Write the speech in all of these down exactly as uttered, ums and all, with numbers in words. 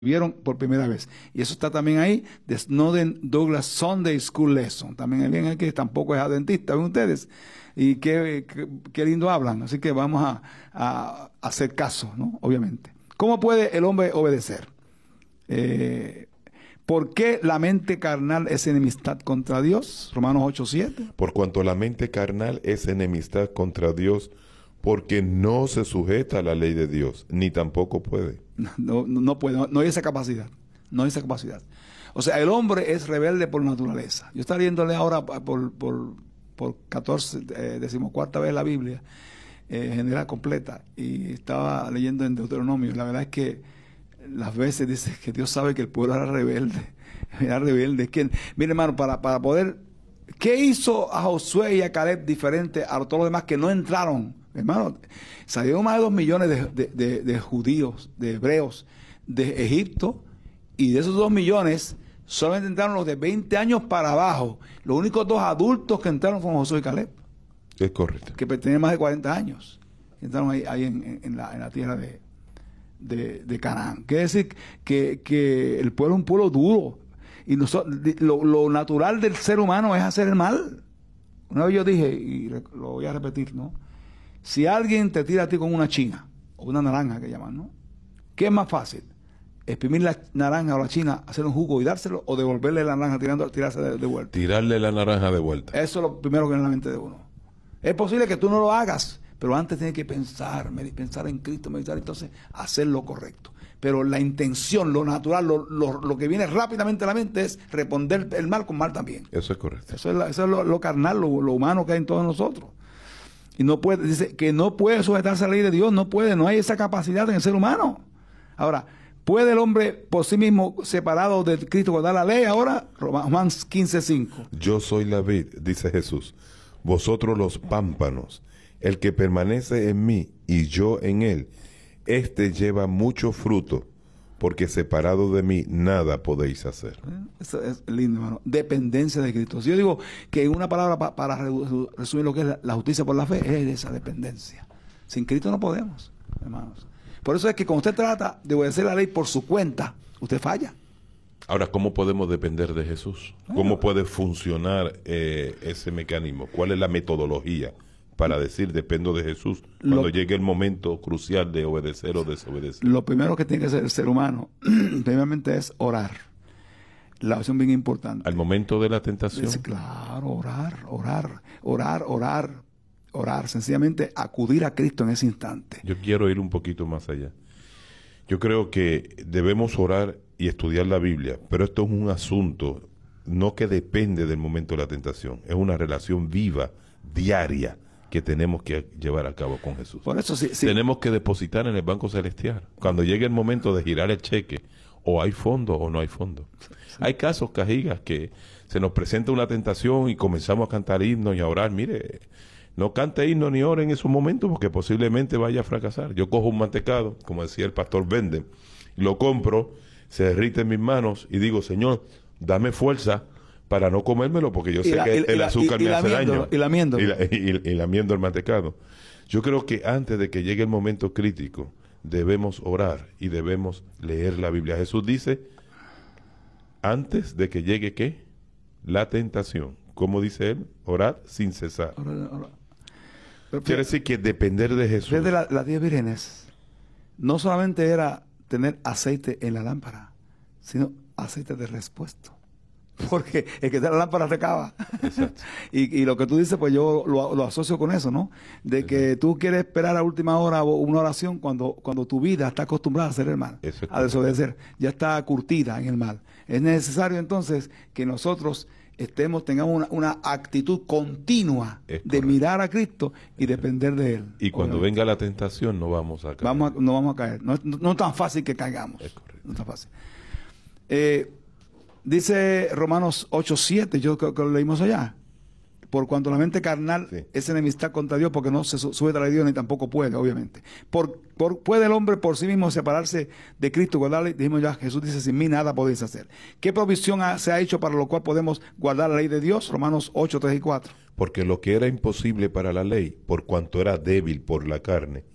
vieron por primera vez. Y eso está también ahí, de Snowden Douglas Sunday School Lesson. También bien aquí, tampoco es adventista, ven ustedes. Y qué, qué, qué lindo hablan. Así que vamos a, a, a hacer caso, ¿no? Obviamente. ¿Cómo puede el hombre obedecer? Eh, ¿Por qué la mente carnal es enemistad contra Dios? Romanos ocho siete. Por cuanto la mente carnal es enemistad contra Dios, porque no se sujeta a la ley de Dios, ni tampoco puede. No, no, no puede, no, no hay esa capacidad. No hay esa capacidad. O sea, el hombre es rebelde por naturaleza. Yo estaba leyéndole ahora por, por, por catorce, eh, decimocuarta vez la Biblia, eh, general completa, y estaba leyendo en Deuteronomio. La verdad es que las veces dice que Dios sabe que el pueblo era rebelde. Era rebelde. Es que, mire, hermano, para, para poder... ¿Qué hizo a Josué y a Caleb diferente a todos los demás que no entraron? Hermano, salieron más de dos millones de, de, de, de judíos, de hebreos, de Egipto, y de esos dos millones solamente entraron los de veinte años para abajo. Los únicos dos adultos que entraron fueron Josué y Caleb. Es correcto. Que tenían más de cuarenta años. Entraron ahí, ahí en, en, la, en la tierra de, de, de Canaán. Quiere decir que, que el pueblo es un pueblo duro. Y nosotros, lo, lo natural del ser humano es hacer el mal. Una vez yo dije, y lo voy a repetir, ¿no? Si alguien te tira a ti con una china, o una naranja que llaman, ¿no? ¿Qué es más fácil? ¿Exprimir la naranja o la china, hacer un jugo y dárselo, o devolverle la naranja tirando, tirarse de, de vuelta? Tirarle la naranja de vuelta. Eso es lo primero que viene en la mente de uno. Es posible que tú no lo hagas, pero antes tienes que pensar, pensar en Cristo, meditar, entonces hacer lo correcto. Pero la intención, lo natural, lo, lo, lo que viene rápidamente a la mente es responder el mal con mal también. Eso es correcto. Eso es, la, eso es lo, lo carnal, lo, lo humano que hay en todos nosotros. Y no puede, dice que no puede sujetarse a la ley de Dios, no puede, no hay esa capacidad en el ser humano. Ahora, ¿puede el hombre por sí mismo separado de Cristo guardar la ley? Ahora, Romanos quince cinco. Yo soy la vid, dice Jesús, vosotros los pámpanos, el que permanece en mí y yo en él, este lleva mucho fruto, porque separado de mí nada podéis hacer. Eso es lindo, hermano. Dependencia de Cristo. Si yo digo que en una palabra pa, para resumir lo que es la, la justicia por la fe, es esa dependencia. Sin Cristo no podemos, hermanos. Por eso es que cuando usted trata de obedecer la ley por su cuenta, usted falla. Ahora, ¿cómo podemos depender de Jesús? ¿Cómo puede funcionar eh, ese mecanismo? ¿Cuál es la metodología para decir dependo de Jesús cuando lo, llegue el momento crucial de obedecer o desobedecer? Lo primero que tiene que hacer el ser humano, primeramente, es orar. La opción bien importante. Al momento de la tentación. Es, claro, orar, orar, orar, orar, orar. Sencillamente acudir a Cristo en ese instante. Yo quiero ir un poquito más allá. Yo creo que debemos orar y estudiar la Biblia, pero esto es un asunto no que depende del momento de la tentación, es una relación viva, diaria, que tenemos que llevar a cabo con Jesús. Por eso sí, sí. Tenemos que depositar en el Banco Celestial. Cuando llegue el momento de girar el cheque, o hay fondo o no hay fondo. Sí. Hay casos, Cajigas, que se nos presenta una tentación y comenzamos a cantar himnos y a orar. Mire, no cante himnos ni ore en esos momentos porque posiblemente vaya a fracasar. Yo cojo un mantecado, como decía el pastor Bende, lo compro, se derrite en mis manos y digo, Señor, dame fuerza para no comérmelo, porque yo sé la, que el, el azúcar y, y me hace daño. Y lamiendo. Y, la, y, y lamiendo el mantecado. Yo creo que antes de que llegue el momento crítico, debemos orar y debemos leer la Biblia. Jesús dice, antes de que llegue, ¿qué? La tentación. ¿Cómo dice él? Orad sin cesar. Orar, orar. Pero, Quiere decir que depender de Jesús. Desde la, las diez vírgenes, no solamente era tener aceite en la lámpara, sino aceite de repuesto. Porque el que te la lámpara se acaba. y, y lo que tú dices, pues yo lo, lo asocio con eso, ¿no? De Exacto. que tú quieres esperar a última hora una oración cuando, cuando tu vida está acostumbrada a hacer el mal, Exacto. a desobedecer, ya está curtida en el mal. Es necesario entonces que nosotros estemos, tengamos una, una actitud continua de mirar a Cristo y depender de Él. Y cuando obviamente. venga la tentación no vamos a caer. Vamos a, no vamos a caer. No, no, no es tan fácil que caigamos. Es correcto. No es tan fácil. Eh, Dice Romanos ocho siete, yo creo que lo leímos allá. Por cuanto la mente carnal sí. es enemistad contra Dios, porque no se sujeta a la Dios ni tampoco puede, obviamente. Por, por, ¿Puede el hombre por sí mismo separarse de Cristo, guardarle? Dijimos ya, Jesús dice, sin mí nada podéis hacer. ¿Qué provisión ha, se ha hecho para lo cual podemos guardar la ley de Dios? Romanos ocho, tres y cuatro. Porque lo que era imposible para la ley, por cuanto era débil por la carne,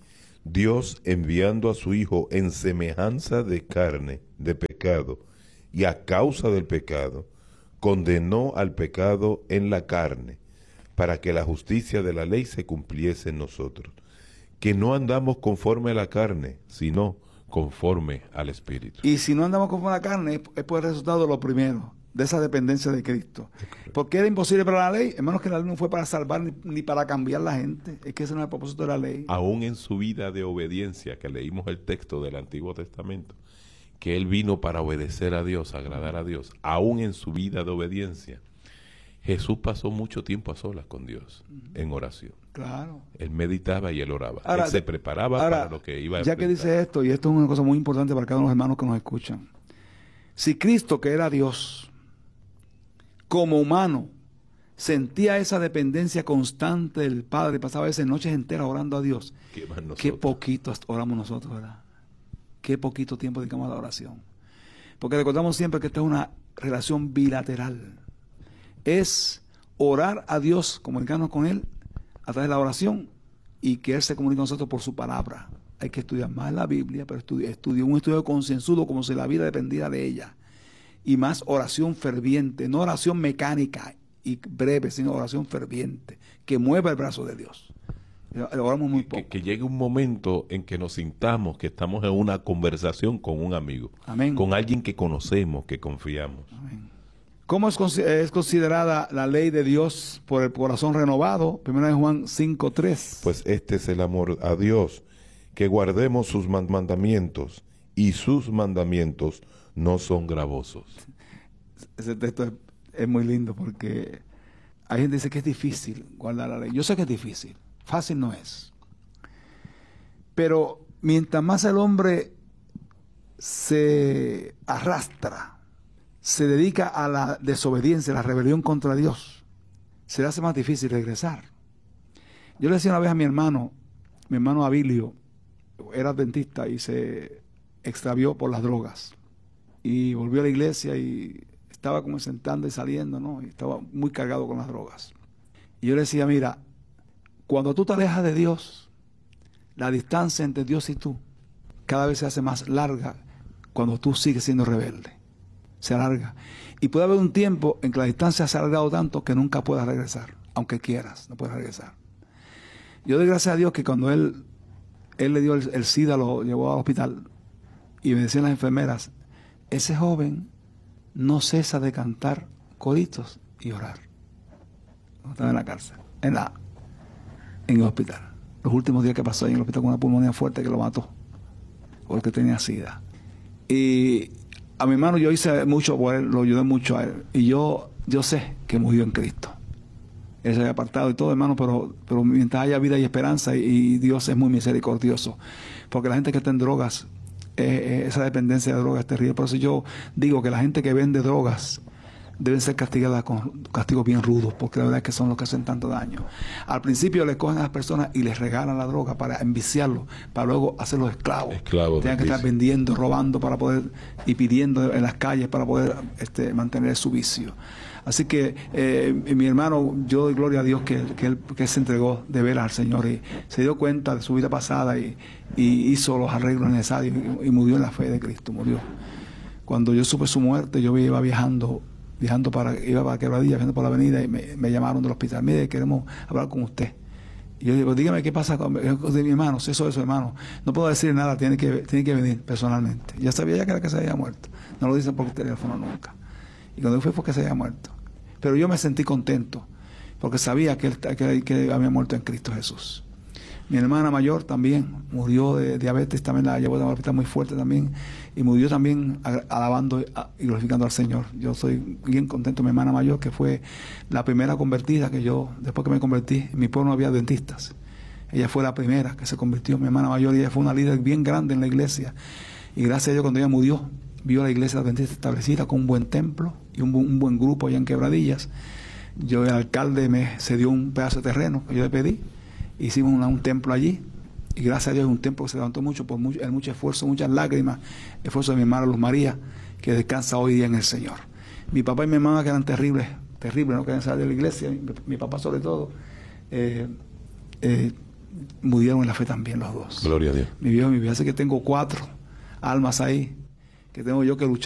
Dios, enviando a su Hijo en semejanza de carne, de pecado, y a causa del pecado, condenó al pecado en la carne, para que la justicia de la ley se cumpliese en nosotros, que no andamos conforme a la carne, sino conforme al Espíritu. Y si no andamos conforme a la carne, es por el resultado de lo primero, de esa dependencia de Cristo. Porque era imposible para la ley, hermanos, que la ley no fue para salvar ni, ni para cambiar la gente. Es que ese no es el propósito de la ley. Aún en su vida de obediencia, que leímos el texto del Antiguo Testamento, que él vino para obedecer a Dios, agradar a Dios, aún en su vida de obediencia, Jesús pasó mucho tiempo a solas con Dios, en oración. Claro. Él meditaba y él oraba. Ahora, él se preparaba ahora, para lo que iba a ya enfrentar. que dice esto, y esto es una cosa muy importante para cada uno de los hermanos que nos escuchan. Si Cristo, que era Dios, como humano, sentía esa dependencia constante del Padre, pasaba a veces noches enteras orando a Dios, ¿Qué más nosotros? qué poquito oramos nosotros, ¿verdad? Qué poquito tiempo dedicamos a la oración. Porque recordamos siempre que esta es una relación bilateral. Es orar a Dios, comunicarnos con Él a través de la oración y que Él se comunique con nosotros por su palabra. Hay que estudiar más la Biblia, pero estudiar, estudiar un estudio concienzudo como si la vida dependiera de ella. Y más oración ferviente, no oración mecánica y breve, sino oración ferviente, que mueva el brazo de Dios. Oramos muy poco. Que, que llegue un momento en que nos sintamos que estamos en una conversación con un amigo, Amén. Con alguien que conocemos, que confiamos. Amén. ¿Cómo es, es considerada la ley de Dios por el corazón renovado? Primera de Juan cinco tres. Pues este es el amor a Dios, que guardemos sus mandamientos, y sus mandamientos no son gravosos. Ese texto es, es muy lindo porque hay gente que dice que es difícil guardar la ley. Yo sé que es difícil, fácil no es. Pero mientras más el hombre se arrastra, se dedica a la desobediencia, a la rebelión contra Dios, se le hace más difícil regresar. Yo le decía una vez a mi hermano, mi hermano Abilio, era adventista y se extravió por las drogas. Y volvió a la iglesia y estaba como sentando y saliendo, ¿no? Y estaba muy cargado con las drogas. Y yo le decía, mira, cuando tú te alejas de Dios, la distancia entre Dios y tú cada vez se hace más larga cuando tú sigues siendo rebelde. Se alarga. Y puede haber un tiempo en que la distancia se ha alargado tanto que nunca puedas regresar, aunque quieras, no puedes regresar. Yo doy gracias a Dios que cuando él, él le dio el, el SIDA, lo llevó al hospital, y me decían las enfermeras, ese joven no cesa de cantar coritos y orar. Cuando estaba en la cárcel, en, la, en el hospital. Los últimos días que pasó ahí en el hospital con una pulmonía fuerte que lo mató, porque tenía SIDA. Y a mi hermano yo hice mucho por él, lo ayudé mucho a él. Y yo, yo sé que murió en Cristo. Él se había apartado y todo, hermano, pero, pero mientras haya vida y esperanza, y, y Dios es muy misericordioso. Porque la gente que está en drogas, eh, esa dependencia de drogas es terrible. Por eso yo digo que la gente que vende drogas deben ser castigadas con castigos bien rudos, porque la verdad es que son los que hacen tanto daño. Al principio le cogen a las personas y les regalan la droga para enviciarlos, para luego hacerlos esclavos. Esclavos. Tienen que estar vendiendo, robando para poder, y pidiendo en las calles para poder este, mantener su vicio. Así que eh, mi hermano, yo doy gloria a Dios que, que, él, que él se entregó de veras al Señor y se dio cuenta de su vida pasada y, y hizo los arreglos necesarios y, y murió en la fe de Cristo, murió. Cuando yo supe su muerte, yo iba viajando viajando para, iba para Quebradilla, viajando por la avenida y me, me llamaron del hospital, mire, queremos hablar con usted. Y yo digo, dígame qué pasa con de mi hermano, si eso es su hermano, no puedo decir nada, tiene que, tiene que venir personalmente. Ya sabía ya que era que se había muerto, no lo dicen por teléfono nunca. Y cuando fue fue que se había muerto. Pero yo me sentí contento, porque sabía que él que, que había muerto en Cristo Jesús. Mi hermana mayor también murió de diabetes, también la llevó a un hospital muy fuerte también, y murió también alabando y glorificando al Señor. Yo soy bien contento. Mi hermana mayor, que fue la primera convertida que yo, después que me convertí, en mi pueblo no había adventistas. Ella fue la primera que se convirtió, mi hermana mayor, y ella fue una líder bien grande en la iglesia. Y gracias a Dios, cuando ella murió, vio la iglesia adventista establecida con un buen templo y un, un buen grupo allá en Quebradillas. Yo, el alcalde, me cedió un pedazo de terreno que yo le pedí. Hicimos una, un templo allí, y gracias a Dios es un templo que se levantó mucho por mucho, mucho esfuerzo, muchas lágrimas, esfuerzo de mi hermana Luz María, que descansa hoy día en el Señor. Mi papá y mi mamá, que eran terribles, terribles, no querían salir de la iglesia, mi, mi papá sobre todo, eh, eh, murieron en la fe también los dos. Gloria a Dios. Mi viejo y mi vieja, así que tengo cuatro almas ahí, que tengo yo que luchar